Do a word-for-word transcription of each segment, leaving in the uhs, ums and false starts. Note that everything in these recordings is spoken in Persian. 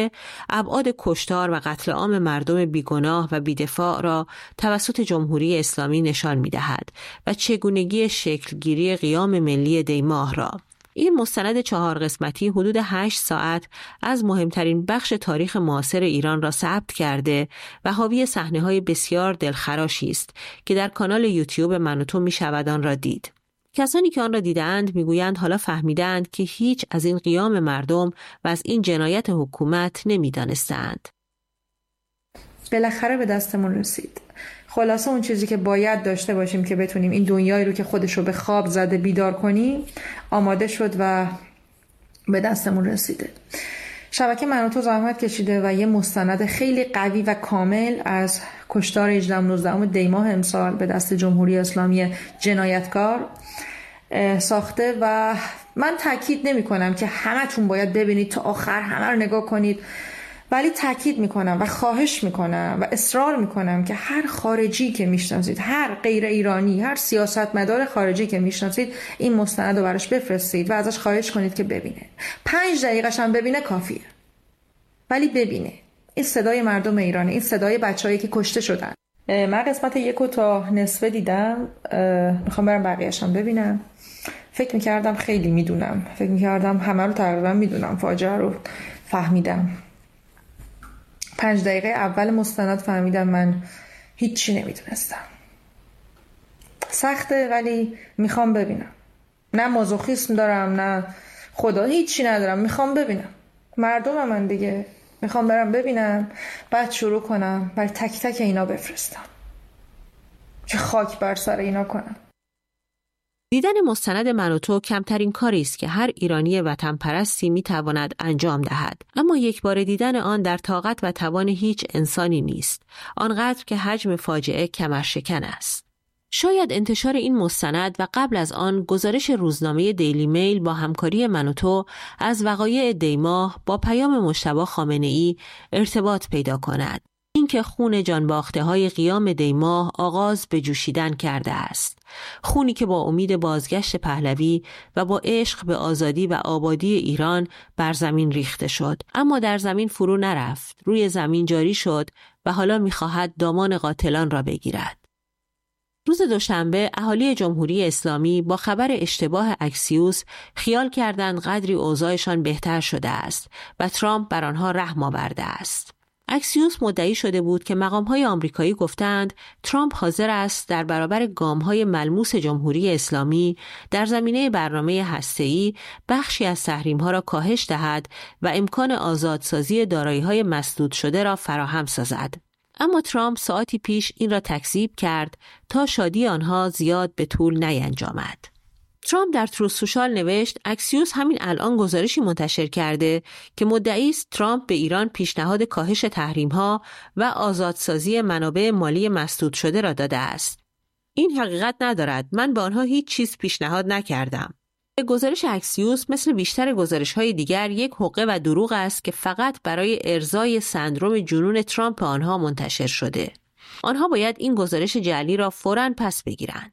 نامه ابعاد کشتار و قتل عام مردم بیگناه و بیدفاع را توسط جمهوری اسلامی نشان می‌دهد و چگونگی شکلگیری قیام ملی دیماه را. این مستند چهار قسمتی حدود هشت ساعت از مهمترین بخش تاریخ معاصر ایران را ثبت کرده و حاوی صحنه‌های بسیار دلخراشی است که در کانال یوتیوب من و تو می‌شود آن را دید. کسانی که آن را دیدند میگویند حالا فهمیدند که هیچ از این قیام مردم و از این جنایت حکومت نمی‌دانستند. بالاخره به دستمون رسید. خلاصه اون چیزی که باید داشته باشیم که بتونیم این دنیایی رو که خودش رو به خواب زده بیدار کنیم آماده شد و به دستمون رسیده. شبکه من و تو زحمت کشیده و یه مستند خیلی قوی و کامل از کشتار هجدهم نوزدهم دی ماه امسال به دست جمهوری اسلامی جنایتکار ساخته و من تاکید نمی کنم که همتون باید ببینید تا آخر، همه رو نگاه کنید، ولی تاکید میکنم و خواهش میکنم و اصرار میکنم که هر خارجی که میشناسید، هر غیر ایرانی، هر سیاستمدار خارجی که میشناسید این مستند رو براش بفرستید و ازش خواهش کنید که ببینه. پنج دقیقش هم ببینه کافیه، ولی ببینه. این صدای مردم ایرانه، این صدای بچه‌هایی که کشته شدن. من قسمت یکو تا نصفه دیدم، میخوام برم بقیه‌اش هم ببینم. فکر میکردم خیلی میدونم، فکر میکردم همه رو تقریبا میدونم، فاجعه رو فهمیدم. پنج دقیقه اول مستند فهمیدم من هیچی نمیدونستم. سخته ولی میخوام ببینم. نه مازوخیسم دارم نه خدا، هیچی ندارم، میخوام ببینم. مردم من دیگه، میخوام برم ببینم، بعد شروع کنم برای تک تک اینا بفرستم که خاک بر سر اینا کنم. دیدن مستند من و تو کمترین کاری است که هر ایرانی وطن پرستی می تواند انجام دهد، اما یک بار دیدن آن در طاقت و توان هیچ انسانی نیست، آنقدر که حجم فاجعه کمرشکن است. شاید انتشار این مستند و قبل از آن گزارش روزنامه دیلی میل با همکاری من و تو از وقایع دیماه با پیام مجتبی خامنه‌ای ارتباط پیدا کند. اینکه خون جانباخته های قیام دیماه آغاز به جوشیدن کرده است. خونی که با امید بازگشت پهلوی و با عشق به آزادی و آبادی ایران بر زمین ریخته شد، اما در زمین فرو نرفت، روی زمین جاری شد و حالا می‌خواهد دامان قاتلان را بگیرد. روز دوشنبه اهالی جمهوری اسلامی با خبر اشتباه اکسیوس خیال کردند قدری اوضاعشان بهتر شده است و ترامپ بر آنها رحم آورده است. اکسیوس مدعی شده بود که مقام‌های آمریکایی گفتند ترامپ حاضر است در برابر گام‌های ملموس جمهوری اسلامی در زمینه برنامه هسته‌ای بخشی از تحریم‌ها را کاهش دهد و امکان آزادسازی دارایی‌های مسدود شده را فراهم سازد. اما ترامپ ساعتی پیش این را تکذیب کرد تا شادی آنها زیاد به طول نینجامد. ترامپ در تروث سوشال نوشت اکسیوس همین الان گزارشی منتشر کرده که مدعی است ترامپ به ایران پیشنهاد کاهش تحریم‌ها و آزادسازی منابع مالی مسدود شده را داده است. این حقیقت ندارد. من به آنها هیچ چیز پیشنهاد نکردم. گزارش اکسیوس مثل بیشتر گزارش‌های دیگر یک حقه و دروغ است که فقط برای ارضای سندروم جنون ترامپ آنها منتشر شده. آنها باید این گزارش جعلی را فوراً پس بگیرند.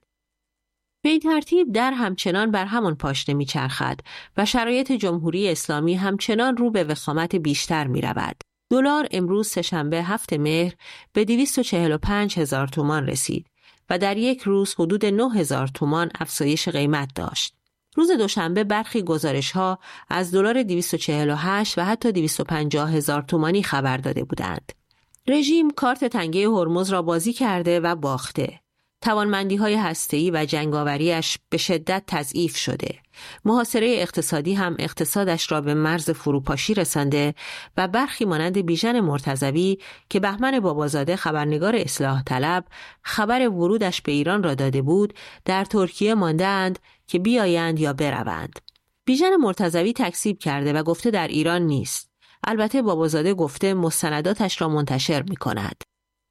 به این ترتیب در همچنان بر همان پاشنه می‌چرخد و شرایط جمهوری اسلامی همچنان رو به وخامت بیشتر می‌رود. دلار امروز سه‌شنبه هفتم مهر به دویست و چهل و پنج هزار تومان رسید و در یک روز حدود نه هزار تومان افزایش قیمت داشت. روز دوشنبه برخی گزارش‌ها از دلار دویست و چهل و هشت و حتی دویست و پنجاه هزار تومانی خبر داده بودند. رژیم کارت تنگه هرمز را بازی کرده و باخته. توانمندی‌های هسته‌ای و جنگاوریش به شدت تضعیف شده. محاصره اقتصادی هم اقتصادش را به مرز فروپاشی رسانده و برخی مانند بیژن مرتضوی که بهمن بابازاده خبرنگار اصلاح طلب خبر ورودش به ایران را داده بود، در ترکیه مانده‌اند که بیایند یا بروند. بیژن مرتضوی تکذیب کرده و گفته در ایران نیست. البته بابازاده گفته مستنداتش را منتشر می‌کند.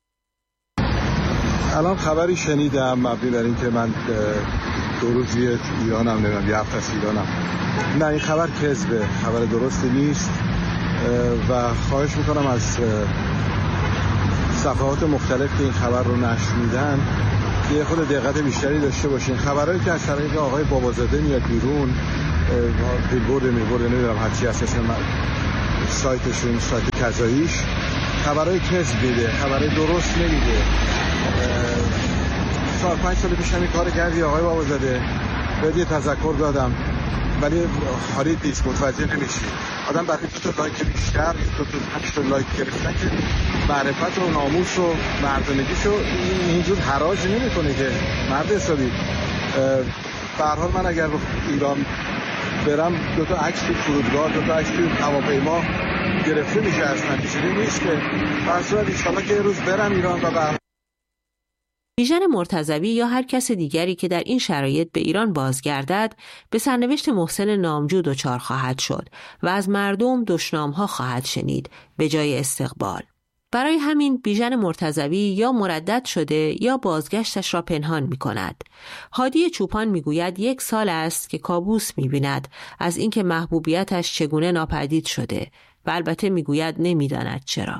الان خبری شنیدم مبنی بر این که من دو روزی ایرانم، نمیدونم یه هفته از ایرانم. نه این خبر کذبه، خبر درستی نیست و خواهش میکنم از صفحات مختلف که این خبر رو نشر میدن که یه خود دقت بیشتری داشته باشین. خبرهایی که از طریق آقای بابازاده میاد بیرون، بیلبورد میبورد نمیدونم هرچی اساسا سایتشون، سایت کذاییش خبرهای کذب میده، خبرهای درست نمیده. چهار پنج سال پیش همین کار کردی آقای بابازاده، بهت یه تذکر دادم ولی حالی نیست، متوجه نمیشی. آدم برای دو تا لایک بیشتر، دو تا پنج تا لایک گرفتن که معرفت و ناموس و مردانگیشو اینجور حراج نمیکنه که مرد حسابی. به هر حال من اگر ایران برم دو تا عکس تو فرودگاه، دو تا عکس تو هواپیما گرفته میشه، اصلا چیزی نیست که فرض ان شاء الله که یه روز برم ایران و به بیژن مرتضوی یا هر کس دیگری که در این شرایط به ایران بازگردد به سرنوشت محسن نامجو دچار خواهد شد و از مردم دشنام‌ها خواهد شنید به جای استقبال. برای همین بیژن مرتضوی یا مردد شده یا بازگشتش را پنهان می کند. هادی چوپان می گوید یک سال است که کابوس می بیند از اینکه محبوبیتش چگونه ناپدید شده و البته می گوید نمی داند چرا.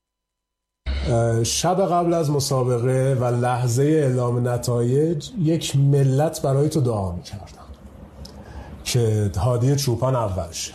شب قبل از مسابقه و لحظه اعلام نتایج یک ملت برای تو دعا می کردن که هادی چوپان اول شه.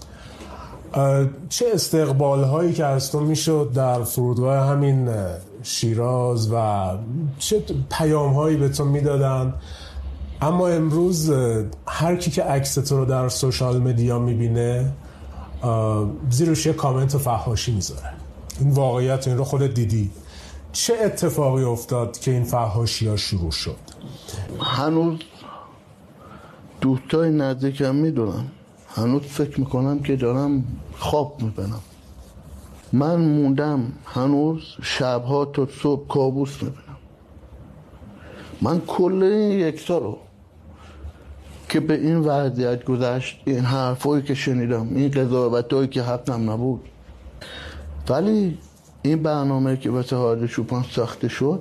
چه استقبال هایی که از تو میشد در فرودگاه همین شیراز و چه پیام هایی به تو میدادن، اما امروز هر کی که عکس تو رو در سوشال مدیا میبینه زیرش یه کامنت فحاشی میذاره. این واقعیت، این رو خودت دیدی. چه اتفاقی افتاد که این فحاشی ها شروع شد؟ هنوز دوستای نزدیکم میدونم، هنوز فکر میکنم که دارم خواب میبینم. من موندم هنوز شبها تا صبح کابوس میبینم. من کل این یک سالو که به این وضعیت گذشت، این حرفایی که شنیدم، این قضاوتایی که حقم نبود، ولی این برنامه که واسه هادی چوپان ساخته شد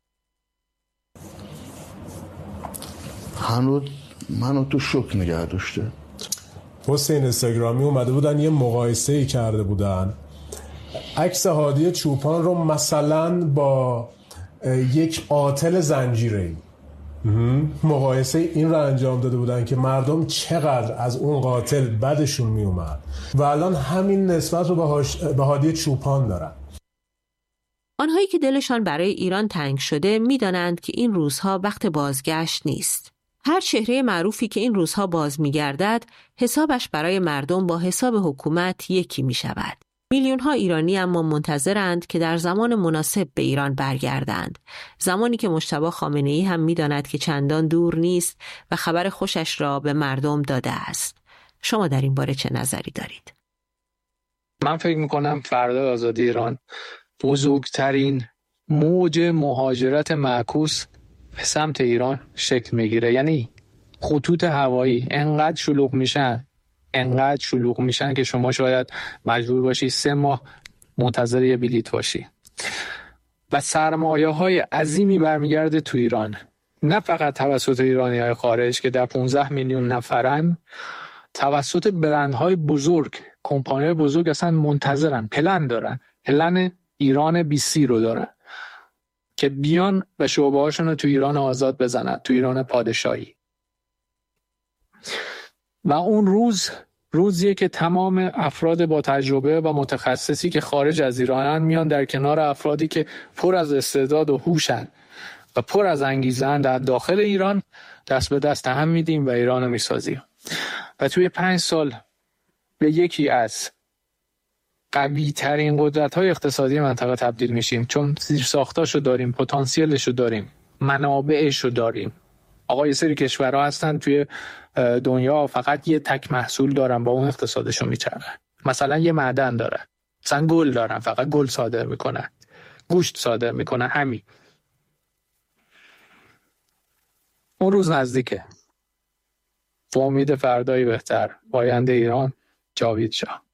هنوز منو تو شوک نگه داشته. پست اینستاگرامی اومده بودن یه مقایسه ای کرده بودن، عکس هادی چوپان رو مثلا با یک قاتل زنجیره‌ای مقایسه این رو انجام داده بودن که مردم چقدر از اون قاتل بدشون می اومد و الان همین نسبت رو به, هاش... به هادی چوپان دارن. آنهایی که دلشان برای ایران تنگ شده می دانند که این روزها وقت بازگشت نیست. هر چهره معروفی که این روزها باز می گردد حسابش برای مردم با حساب حکومت یکی می شود. میلیون ها ایرانی اما منتظرند که در زمان مناسب به ایران برگردند. زمانی که مجتبی خامنه‌ای هم می‌داند که چندان دور نیست و خبر خوشش را به مردم داده است. شما در این باره چه نظری دارید؟ من فکر می‌کنم فردا آزادی ایران بزرگترین موج مهاجرت معکوس به سمت ایران شکل می‌گیره. یعنی خطوط هوایی انقدر شلوغ میشن انقدر شلوغ میشن که شما شاید مجبور باشی سه ماه منتظر یه بلیط باشی و سرمایه های عظیمی برمیگرده تو ایران، نه فقط توسط ایرانی های خارج که در پانزده میلیون نفرن، توسط برندهای بزرگ، کمپانی بزرگ اصلا منتظرن، پلن دارن، پلن ایران بی سی رو دارن که بیان و شعبه هاشون رو تو ایران آزاد بزنن، تو ایران پادشاهی. و اون روز روزیه که تمام افراد با تجربه و متخصصی که خارج از ایرانن میان در کنار افرادی که پر از استعداد و هوشن و پر از انگیزه‌اند در داخل ایران دست به دست هم میدیم و ایران رو میسازیم و توی پنج سال به یکی از قوی ترین قدرت های اقتصادی منطقه تبدیل میشیم، چون زیر ساختاشو داریم، پتانسیلشو داریم، منابعشو داریم. آقا یه سری کشورها هستن توی دنیا فقط یه تک محصول دارن، با اون اقتصادشو میچرخن. مثلا یه معدن دارن، مثلا گل دارن، فقط گل صادر میکنن، گوشت صادر میکنن. همین اون روز نزدیکه. با امید فردایی بهتر. پاینده ایران، جاوید شاه.